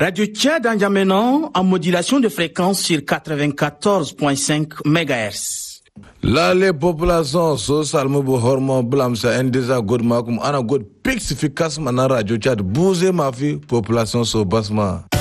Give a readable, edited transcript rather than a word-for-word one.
Radio Tchad en N'Djamena en modulation de fréquence sur 94.5 MHz. Là, les populations sociales me hormo blam sa endeza god makum ana god pix efficace mana radio Tchad bouger ma fille population so basma.